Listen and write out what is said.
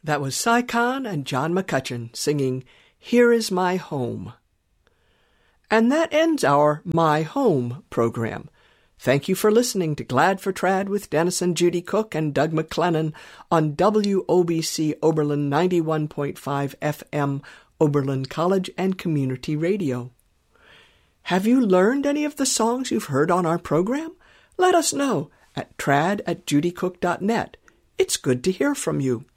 That was Cy Kahn and John McCutcheon singing Here Is My Home. And that ends our My Home program. Thank you for listening to Glad for Trad with Dennis and Judy Cook and Doug McLennan on WOBC Oberlin 91.5 FM, Oberlin College and Community Radio. Have you learned any of the songs you've heard on our program? Let us know at trad@judycook.net. It's good to hear from you.